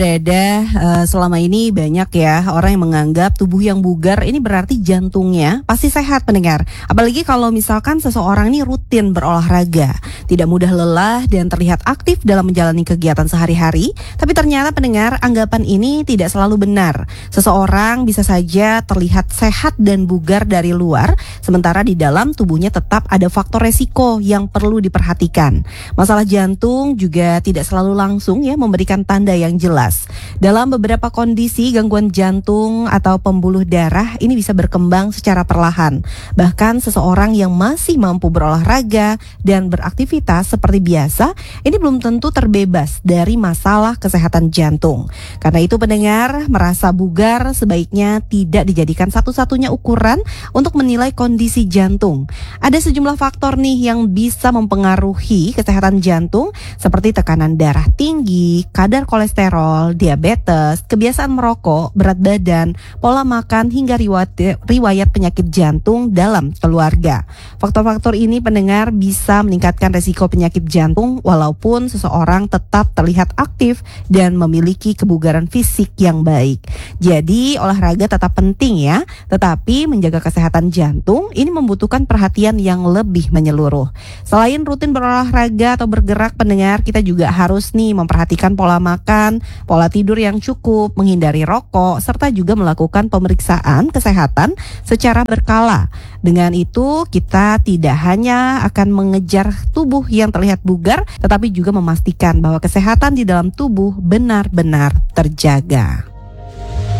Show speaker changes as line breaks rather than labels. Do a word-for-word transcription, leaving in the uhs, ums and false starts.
Dada, eh, selama ini banyak ya orang yang menganggap tubuh yang bugar ini berarti jantungnya pasti sehat, pendengar. Apalagi kalau misalkan seseorang ini rutin berolahraga, tidak mudah lelah dan terlihat aktif dalam menjalani kegiatan sehari-hari. Tapi ternyata, pendengar, anggapan ini tidak selalu benar. Seseorang bisa saja terlihat sehat dan bugar dari luar, sementara di dalam tubuhnya tetap ada faktor resiko yang perlu diperhatikan. Masalah jantung juga tidak selalu langsung ya memberikan tanda yang jelas. Dalam beberapa kondisi, gangguan jantung atau pembuluh darah ini bisa berkembang secara perlahan. Bahkan seseorang yang masih mampu berolahraga dan beraktivitas seperti biasa, ini belum tentu terbebas dari masalah kesehatan jantung. Karena itu, pendengar, merasa bugar sebaiknya tidak dijadikan satu-satunya ukuran untuk menilai kondisi jantung. Ada sejumlah faktor nih yang bisa mempengaruhi kesehatan jantung, seperti tekanan darah tinggi, kadar kolesterol, diabetes, kebiasaan merokok, berat badan, pola makan, hingga riwayat, riwayat penyakit jantung dalam keluarga. Faktor-faktor ini, pendengar, bisa meningkatkan resiko penyakit jantung walaupun seseorang tetap terlihat aktif dan memiliki kebugaran fisik yang baik. Jadi olahraga tetap penting ya, tetapi menjaga kesehatan jantung ini membutuhkan perhatian yang lebih menyeluruh. Selain rutin berolahraga atau bergerak, pendengar, kita juga harus nih memperhatikan pola makan, pola tidur yang cukup, menghindari rokok, serta juga melakukan pemeriksaan kesehatan secara berkala. Dengan itu, kita tidak hanya akan mengejar tubuh yang terlihat bugar, tetapi juga memastikan bahwa kesehatan di dalam tubuh benar-benar terjaga.